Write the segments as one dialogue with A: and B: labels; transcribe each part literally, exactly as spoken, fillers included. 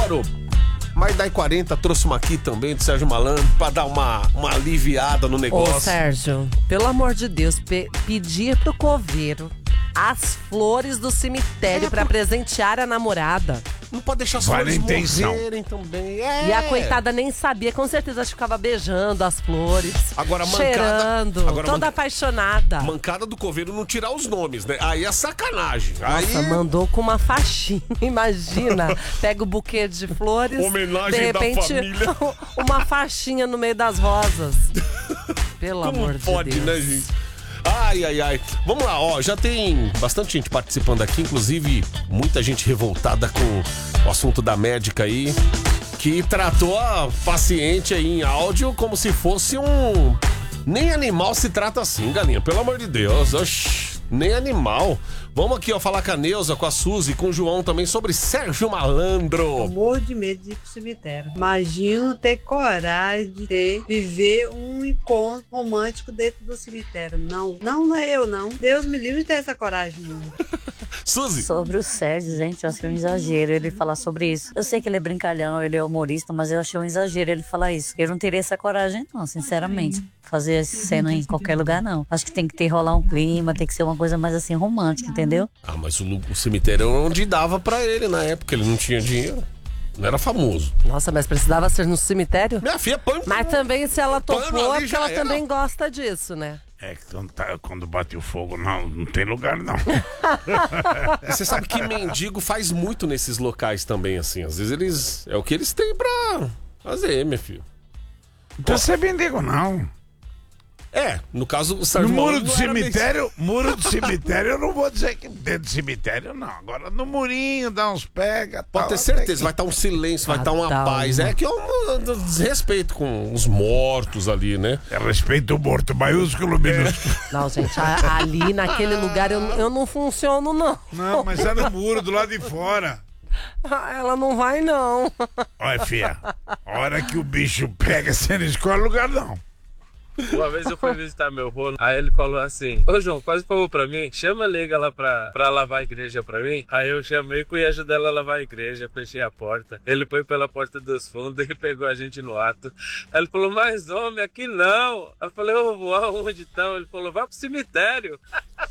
A: parou. Mas daí quarenta trouxe uma aqui também do Sérgio Malandro pra dar uma, uma aliviada no negócio.
B: Ô, Sérgio, pelo amor de Deus, pe- pedir pro coveiro as flores do cemitério
A: É,
B: pra
A: por-
B: presentear a namorada.
A: Não pode deixar as
C: Vai
A: flores
C: na intenção.
A: morrerem também. É.
B: E a coitada nem sabia, com certeza ficava beijando as flores,
A: Agora, mancada-
B: cheirando,
A: agora,
B: toda
A: manca-
B: apaixonada.
A: Mancada do coveiro não tirar os nomes, né? Aí é sacanagem.
B: Nossa,
A: Aí...
B: mandou com uma faixinha, imagina. Pega o buquê de flores,
A: Homenagem
B: de
A: da
B: repente,
A: família.
B: uma faixinha no meio das rosas. Pelo
A: Como
B: amor
A: pode,
B: de Deus.
A: né, gente? Ai, ai, ai. Vamos lá, ó. Já tem bastante gente participando aqui, inclusive muita gente revoltada com o assunto da médica aí, que tratou a paciente aí em áudio como se fosse um... Nem animal se trata assim, galinha. Pelo amor de Deus. Oxi, nem animal. Vamos aqui, ó, falar com a Neuza, com a Suzy, com o João também sobre Sérgio Malandro.
D: Morro de medo de ir pro cemitério. Imagino ter coragem de ter, viver um encontro romântico dentro do cemitério. Não, não, não é eu, não. Deus me livre de ter essa coragem, não.
A: Suzy.
E: Sobre o Sérgio, gente, eu acho que é um exagero ele falar sobre isso. Eu sei que ele é brincalhão, ele é humorista, mas eu achei um exagero ele falar isso. Eu não teria essa coragem, não, sinceramente. Fazer essa cena em qualquer lugar, não. Acho que tem que ter rolar um clima, tem que ser uma coisa mais assim romântica, entendeu?
A: Ah, mas o, o cemitério era onde dava pra ele na época, ele não tinha dinheiro. Não era famoso.
B: Nossa, mas precisava ser no cemitério?
A: Minha filha põe...
B: Mas também, se ela
A: Pano
B: topou,
A: ali
B: é porque
A: já
B: ela
A: era.
B: também gosta disso, né?
C: É que quando, tá, quando bate o fogo, não, não tem lugar, não.
A: Você sabe que mendigo faz muito nesses locais também, assim. Às vezes eles... É o que eles têm pra fazer, meu filho.
C: Então você é mendigo, não.
A: É, no caso, o
C: No
A: Sérgio
C: muro
A: Malandro
C: do
A: não era
C: cemitério, muro do cemitério, eu não vou dizer que dentro do cemitério, não. Agora no murinho, dá uns pega,
A: Pode
C: tal,
A: ter
C: até
A: certeza,
C: que-
A: vai estar um silêncio, vai
B: Ah,
A: estar uma
B: tá
A: paz.
B: uma-
A: É que é um, um desrespeito com os mortos ali, né?
C: É respeito ao morto, maiúsculo, minúsculo.
B: Não, gente, a- ali naquele lugar eu, eu não funciono, não.
C: Não, mas é no muro, do lado de fora.
B: Ah, ela não vai, não.
C: Olha, filha, a hora que o bicho pega, você não escolhe lugar, não.
F: Uma vez eu fui visitar meu rolo, aí ele falou assim: Ô João, quase falou pra mim, chama a Liga lá pra, pra lavar a igreja pra mim. Aí eu chamei e ajudar ela a lavar a igreja, fechei a porta. Ele foi pela porta dos fundos, ele pegou a gente no ato. Aí ele falou: mas homem, aqui não. Eu falei: eu vou aonde então? Ele falou: vai pro cemitério.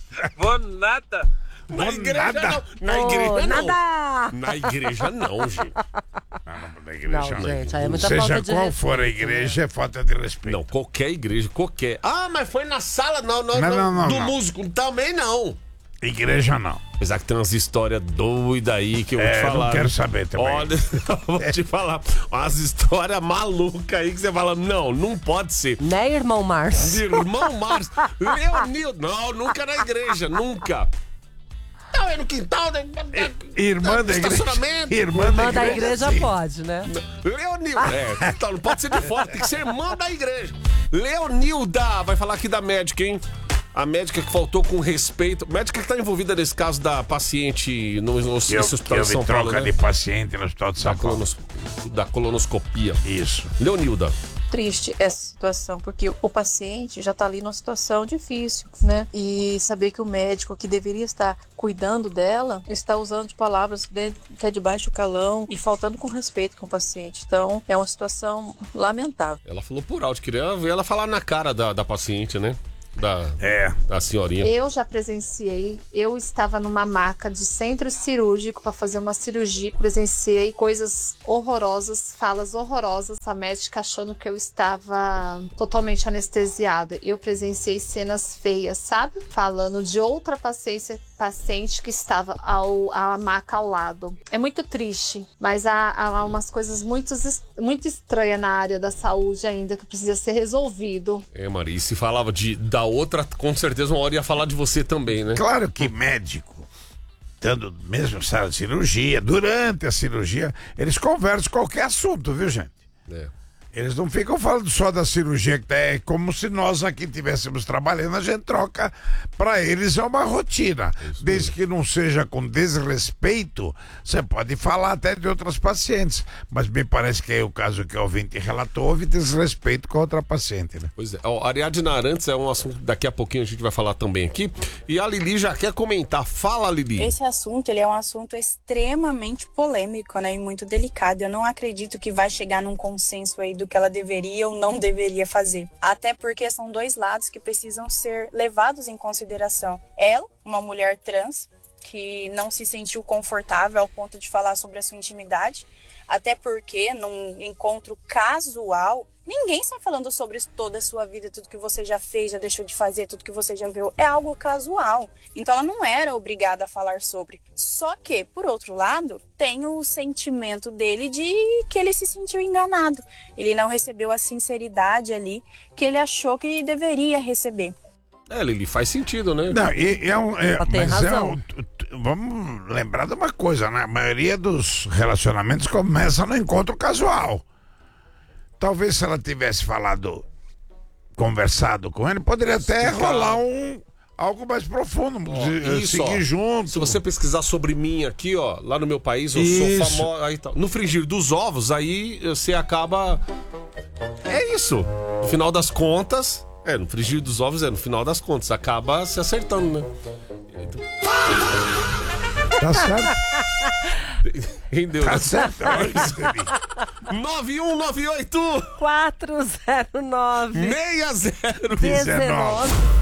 F: Vou nada.
A: Na
C: Não,
A: igreja
C: nada.
A: não. Na
B: Ô,
A: igreja não.
B: nada.
A: Na igreja não, gente.
C: Não, não, na igreja,
B: Não, gente, aí é muita
C: Seja
B: falta de
C: qual
B: respeito,
C: for a igreja, é falta de respeito.
A: Não, qualquer igreja, qualquer. Ah, mas foi na sala, não, não,
C: Não, não, não,
A: do
C: não.
A: músico. Também não.
C: Igreja não.
A: Apesar que tem umas histórias doidas aí que eu vou
C: É,
A: te
C: eu
A: falar.
C: não quero
A: né?
C: saber também.
A: Olha, eu vou te falar. Umas histórias malucas aí que você fala, não, não pode ser.
B: Né, irmão Márcio?
A: Irmão Márcio, Leonildo. Não, nunca na igreja, nunca. Não, é no quintal, né?
C: Irmã da igreja.
A: Estacionamento.
C: Irmã
B: Irmã
C: da
B: da
C: igreja.
B: igreja
C: sim.
B: pode, né?
A: Leonilda. É, então não pode ser de fora, tem que ser irmã da igreja. Leonilda, vai falar aqui da médica, hein? A médica que faltou com respeito. Médica que tá envolvida nesse caso da paciente no, no, nesse
C: Que eu,
A: hospital
C: que eu
A: de
C: vi
A: São Paulo,
C: troca
A: né?
C: de paciente no hospital de São
A: Da,
C: Paulo.
A: colonos, da colonoscopia.
C: Isso.
A: Leonilda.
G: Triste essa situação, porque o paciente já está ali numa situação difícil, né? E saber que o médico que deveria estar cuidando dela está usando de palavras de- que é de baixo calão e faltando com respeito com o paciente. Então, é uma situação lamentável.
A: Ela falou por alto, queria ver ela falar na cara da, da paciente, né? Da,
C: É.
A: da senhorinha.
H: Eu já presenciei, eu estava numa maca de centro cirúrgico para fazer uma cirurgia, presenciei coisas horrorosas, falas horrorosas, a médica achando que eu estava totalmente anestesiada. Eu presenciei cenas feias, sabe? Falando de outra paciente, paciente que estava ao, à maca ao lado. É muito triste, mas há, há umas coisas muito, muito estranhas na área da saúde ainda que precisa ser resolvido.
A: É, Maria, e se falava de, da outra, com certeza uma hora ia falar de você também, né?
C: Claro que médico, estando mesmo em sala de cirurgia, durante a cirurgia, eles conversam qualquer assunto, viu, gente?
A: É.
C: Eles não ficam falando só da cirurgia, que é como se nós aqui estivéssemos trabalhando, a gente troca. Para eles é uma rotina. Isso Desde mesmo. que não seja com desrespeito, você pode falar até de outras pacientes. Mas me parece que é o caso que o ouvinte relatou, houve desrespeito com a outra paciente, né?
A: Pois é. Ó, Ariadna Arantes é um assunto que daqui a pouquinho a gente vai falar também aqui. E a Lili já quer comentar. Fala, Lili.
I: Esse assunto, ele é um assunto extremamente polêmico, né? E muito delicado. Eu não acredito que vai chegar num consenso aí do que ela deveria ou não deveria fazer. Até porque são dois lados que precisam ser levados em consideração. Ela, uma mulher trans, que não se sentiu confortável ao ponto de falar sobre a sua intimidade, até porque num encontro casual, ninguém está falando sobre toda a sua vida, tudo que você já fez, já deixou de fazer, tudo que você já viu. É algo casual. Então ela não era obrigada a falar sobre. Só que, por outro lado, tem o sentimento dele de que ele se sentiu enganado. Ele não recebeu a sinceridade ali que ele achou que deveria receber.
A: É, Lili, faz sentido, né?
C: Não, e, e é um, é,
B: tem
C: mas
B: razão.
C: é um, vamos lembrar de uma coisa, né? A maioria dos relacionamentos começa no encontro casual. Talvez se ela tivesse falado, conversado com ele, poderia até
A: Sim,
C: rolar um algo mais profundo,
A: Ó,
C: de,
A: isso,
C: seguir
A: ó.
C: junto.
A: Se você pesquisar sobre mim aqui, ó, lá no meu país, eu
C: Isso.
A: sou famosa. Aí, tá. No frigir dos ovos, aí você acaba. É isso. No final das contas. É, no frigir dos ovos, é, no final das contas, acaba se acertando, né?
C: Tá certo?
A: Rendeu.
C: Tá
A: né?
C: certo.
A: nove um nove oito
B: quatro zero nove
A: seis zero
B: dezenove